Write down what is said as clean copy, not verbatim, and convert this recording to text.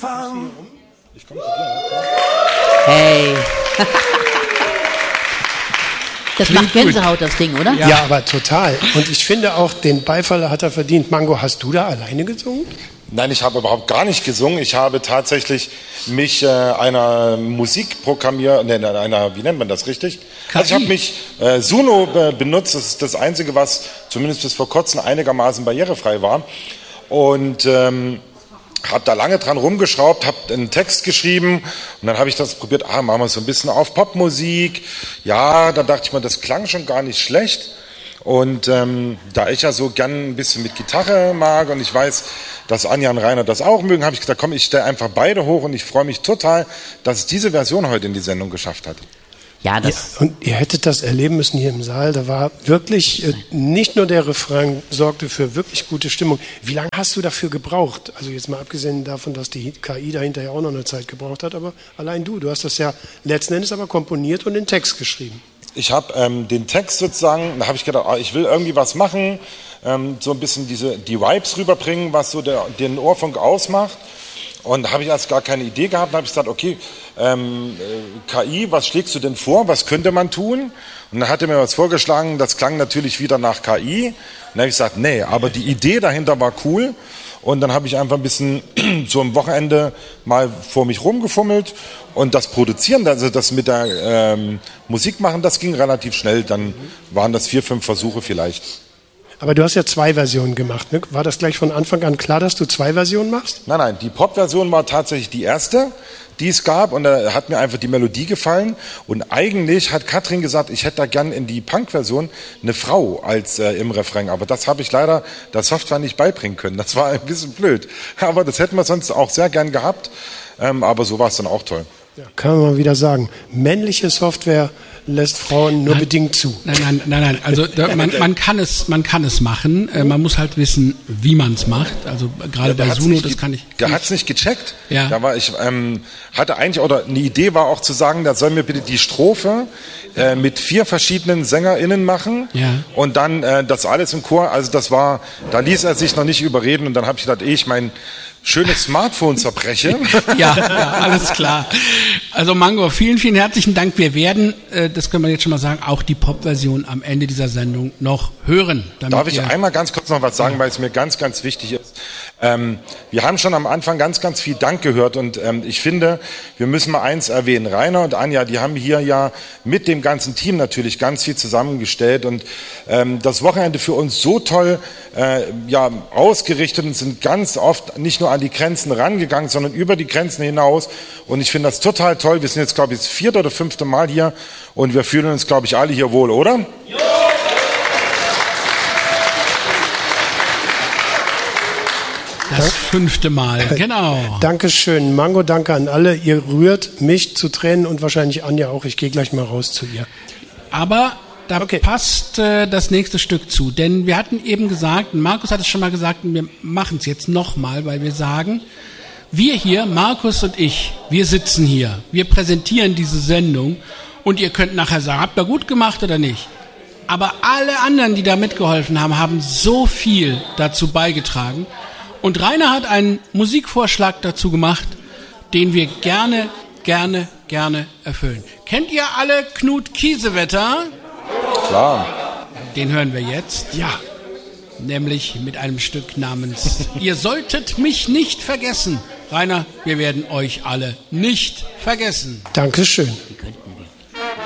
Anfang. Ich komme zu dir. Hey. Das macht Gänsehaut, das Ding, oder? Ja, aber total. Und ich finde auch, den Beifall hat er verdient. Mango, hast du da alleine gesungen? Nein, ich habe überhaupt gar nicht gesungen. Ich habe tatsächlich mich einer wie nennt man das richtig? KI. Also ich habe mich Suno benutzt. Das ist das Einzige, was zumindest bis vor kurzem einigermaßen barrierefrei war. Und habe da lange dran rumgeschraubt, habe einen Text geschrieben und dann habe ich das probiert, machen wir so ein bisschen auf Popmusik. Ja, dann dachte ich mir, das klang schon gar nicht schlecht. Und da ich ja so gern ein bisschen mit Gitarre mag und ich weiß, dass Anja und Rainer das auch mögen, habe ich gesagt, komm, ich stelle einfach beide hoch und ich freue mich total, dass es diese Version heute in die Sendung geschafft hat. Ja, Ja, und ihr hättet das erleben müssen hier im Saal. Da war wirklich, nicht nur der Refrain sorgte für wirklich gute Stimmung. Wie lange hast du dafür gebraucht? Also jetzt mal abgesehen davon, dass die KI dahinter ja auch noch eine Zeit gebraucht hat, aber allein du hast das ja letzten Endes aber komponiert und den Text geschrieben. Ich habe den Text sozusagen, da habe ich gedacht, ich will irgendwie was machen, so ein bisschen die Vibes rüberbringen, was so den Ohrfunk ausmacht. Und da habe ich erst gar keine Idee gehabt, dann habe ich gesagt, okay, KI, was schlägst du denn vor, was könnte man tun? Und dann hat er mir was vorgeschlagen, das klang natürlich wieder nach KI. Und dann habe ich gesagt, nee, aber die Idee dahinter war cool. Und dann habe ich einfach ein bisschen so am Wochenende mal vor mich rumgefummelt und das Produzieren, also das mit der Musik machen, das ging relativ schnell. Dann waren das 4, 5 Versuche vielleicht. Aber du hast ja 2 Versionen gemacht, ne? War das gleich von Anfang an klar, dass du 2 Versionen machst? Nein, die Pop-Version war tatsächlich die erste, die es gab und da hat mir einfach die Melodie gefallen und eigentlich hat Katrin gesagt, ich hätte da gern in die Punk-Version eine Frau als im Refrain, aber das habe ich leider der Software nicht beibringen können, das war ein bisschen blöd, aber das hätten wir sonst auch sehr gern gehabt, aber so war es dann auch toll. Ja, kann man mal wieder sagen, männliche Software lässt Frauen nur bedingt zu. Nein. Also man kann es machen. Man muss halt wissen, wie man es macht. Also gerade bei Suno, das kann ich. Der hat's nicht gecheckt. Ja. Da war ich hatte eigentlich oder eine Idee war auch zu sagen, da soll mir bitte die Strophe mit 4 verschiedenen SängerInnen machen und dann das alles im Chor. Also da ließ er sich noch nicht überreden und dann habe ich gedacht, ich mein schönes Smartphone zerbreche. Ja, alles klar. Also Mango, vielen, vielen herzlichen Dank. Wir werden, das können wir jetzt schon mal sagen, auch die Pop-Version am Ende dieser Sendung noch hören. Darf ich einmal ganz kurz noch was sagen, weil es mir ganz, ganz wichtig ist. Wir haben schon am Anfang ganz, ganz viel Dank gehört und ich finde, wir müssen mal eins erwähnen. Rainer und Anja, die haben hier ja mit dem ganzen Team natürlich ganz viel zusammengestellt und das Wochenende für uns so toll ausgerichtet und sind ganz oft nicht nur an die Grenzen rangegangen, sondern über die Grenzen hinaus. Und ich finde das total toll. Wir sind jetzt, glaube ich, das 4. oder 5. Mal hier und wir fühlen uns, glaube ich, alle hier wohl, oder? Ja. Das 5. Mal, genau. Dankeschön, Mango, danke an alle. Ihr rührt mich zu Tränen und wahrscheinlich Anja auch. Ich gehe gleich mal raus zu ihr. Aber da passt das nächste Stück zu. Denn wir hatten eben gesagt, Markus hat es schon mal gesagt, wir machen es jetzt nochmal, weil wir sagen, wir hier, Markus und ich, wir sitzen hier, wir präsentieren diese Sendung und ihr könnt nachher sagen, habt ihr gut gemacht oder nicht? Aber alle anderen, die da mitgeholfen haben, haben so viel dazu beigetragen. Und Rainer hat einen Musikvorschlag dazu gemacht, den wir gerne erfüllen. Kennt ihr alle Knut Kiesewetter? Klar. Den hören wir jetzt. Ja. Nämlich mit einem Stück namens Ihr solltet mich nicht vergessen. Rainer, wir werden euch alle nicht vergessen. Dankeschön. Die könnten